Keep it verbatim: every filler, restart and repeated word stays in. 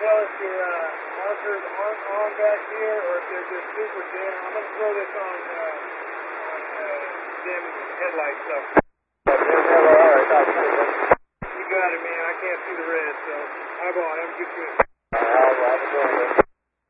tell us your uh, markers aren't on back here, or if they're just super dim. I'm going to throw this on, uh, on uh, dim headlight stuff. You got it, man. I can't see the red, so eyeball it. Have a good trip.